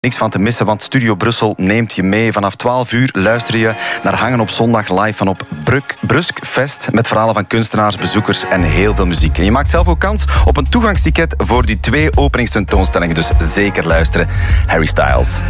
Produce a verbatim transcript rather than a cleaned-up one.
Niks van te missen, want Studio Brussel neemt je mee. Vanaf twaalf uur luister je naar Hangen op Zondag live van op Bruk, Bruskfest met verhalen van kunstenaars, bezoekers en heel veel muziek. En je maakt zelf ook kans op een toegangsticket voor die twee openingstentoonstellingen, dus zeker luisteren. Harry Styles.